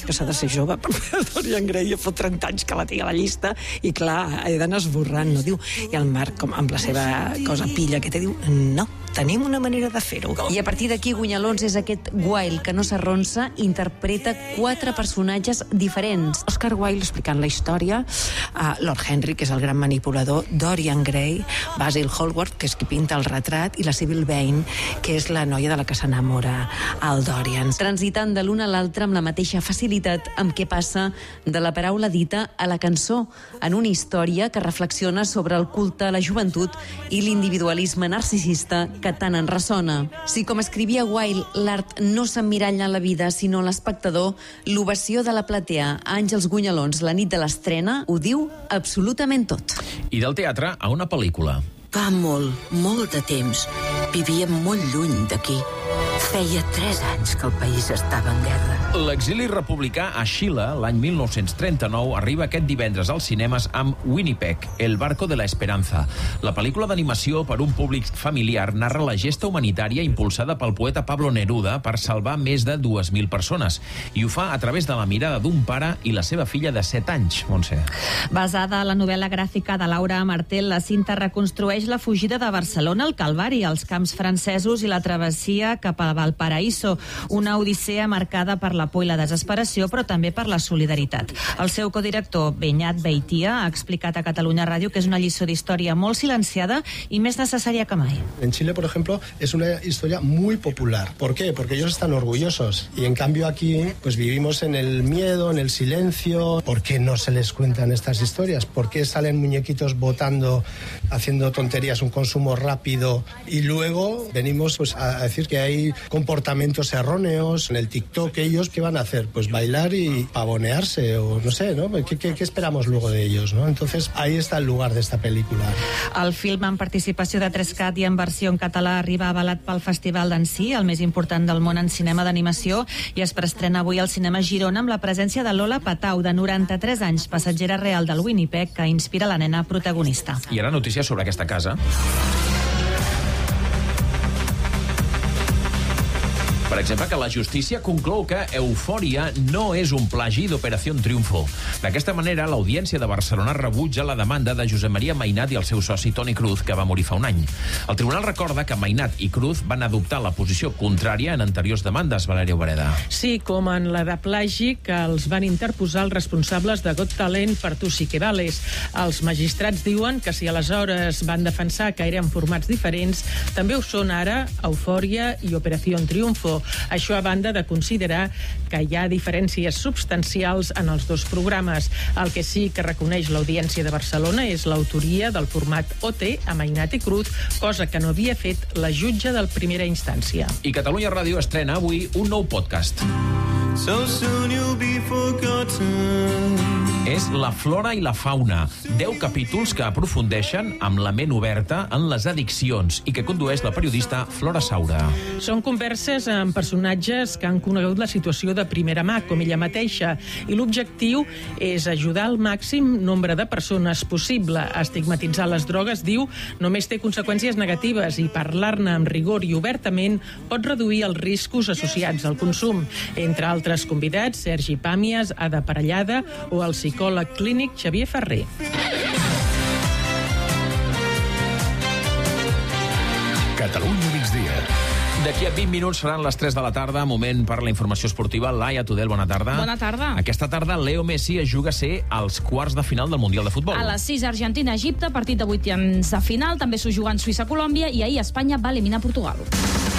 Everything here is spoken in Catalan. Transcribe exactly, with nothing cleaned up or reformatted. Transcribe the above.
que s'ha de ser jove per fer Dorian Gray, ja fa trenta anys que la tinc a la llista, i clar, he d'anar esborrant, no? Diu, i el Marc, com amb la seva cosa pilla que té, diu, no, tenim una manera de fer-ho. I a partir d'aquí, Gunyalons és aquest Wilde que no s'arronsa, interpreta quatre personatges diferents. Oscar Wilde explicant la història, uh, Lord Henry, que és el gran manipulador, Dorian Gray, Basil Hallward, que és qui pinta el retrat, i la Sybil Vane, que és la noia de la que s'enamora el Dorian. Transitant de l'una a l'altra amb la mateixa facilitat amb què passa de la paraula dita a la cançó, en una història que reflexiona sobre el culte a la joventut i l'individualisme narcisista que tant en ressona. Si, com escrivia Wilde, l'art no s'emmiralla en la vida, sinó en l'espectador, l'ovació de la platea a Àngels Gunyalons la nit de l'estrena ho diu absolutament tot. I del teatre a una pel·lícula. Fa molt, molt de temps, vivíem molt lluny d'aquí. Feia tres anys que el país estava en guerra. L'exili republicà a Xile, l'any mil nou-cents trenta-nou, arriba aquest divendres als cinemes amb Winnipeg, El barco de la esperanza. La pel·lícula d'animació per un públic familiar narra la gesta humanitària impulsada pel poeta Pablo Neruda per salvar més de dues mil persones. I ho fa a través de la mirada d'un pare i la seva filla de set anys, Montse. Basada a la novel·la gràfica de Laura Martel, la cinta reconstrueix la fugida de Barcelona al Calvari, als camps francesos i la travessia cap a Valparaíso, una odissea marcada per la por i la desesperació, però també per la solidaritat. El seu codirector, Beñat Beitia, ha explicat a Catalunya Ràdio que és una lliçó d'història molt silenciada i més necessària que mai. En Chile, por ejemplo, es una historia muy popular. ¿Por qué? Porque ellos están orgullosos. Y en cambio aquí, pues vivimos en el miedo, en el silencio. ¿Por qué no se les cuentan estas historias? ¿Por qué salen muñequitos botando, haciendo tonterías, un consumo rápido? Y luego venimos pues, a decir que hay comportamientos erróneos en el TikTok. Ellos, ¿qué van a hacer? Pues bailar y pavonearse, o no sé, ¿no? ¿Qué, qué, qué esperamos luego de ellos, no? Entonces, ahí está el lugar de esta película. El film, en participació de Trescat i en versió en català, arriba avalat pel Festival d'Annecy, el més important del món en cinema d'animació, i es preestrena avui al cinema Girona amb la presència de Lola Patau, de noranta-tres anys, passatgera real del Winnipeg, que inspira la nena protagonista. I ara notícies sobre aquesta casa. Per exemple, que la justícia conclou que Eufòria no és un plagi d'Operació Triunfo. D'aquesta manera, l'Audiència de Barcelona rebutja la demanda de Josep Maria Mainat i el seu soci Toni Cruz, que va morir fa un any. El tribunal recorda que Mainat i Cruz van adoptar la posició contrària en anteriors demandes, Valèria Obereda. Sí, com en la de plagi que els van interposar els responsables de Got Talent per Tu sí que vales. Els magistrats diuen que si aleshores van defensar que eren formats diferents, també ho són ara Eufòria i Operació Triunfo. Això a banda de considerar que hi ha diferències substancials en els dos programes. El que sí que reconeix l'Audiència de Barcelona és l'autoria del format O T a Mainat i Cruz, cosa que no havia fet la jutge de primera instància. I Catalunya Ràdio estrena avui un nou podcast. So soon you'll be forgotten. És La flora i la fauna, deu capítols que aprofundeixen amb la ment oberta en les addiccions i que condueix la periodista Flora Saura. Són converses amb personatges que han conegut la situació de primera mà, com ella mateixa, i l'objectiu és ajudar al màxim nombre de persones possible. Estigmatitzar les drogues, diu, només té conseqüències negatives i parlar-ne amb rigor i obertament pot reduir els riscos associats al consum. Entre altres convidats, Sergi Pàmies, Ada Parellada o el psicòleg clínic Xavier Ferrer. Catalunya migdia. D'aquí a vint minuts seran les tres de la tarda, moment per la informació esportiva. Laia Tudel, bona tarda. Bona tarda. Aquesta tarda Leo Messi es juga a ser als quarts de final del Mundial de Futbol. A les sis, Argentina-Egipte, partit de vuitens de final. També s'ho juguen Suïssa-Colòmbia i ahir Espanya va eliminar Portugal.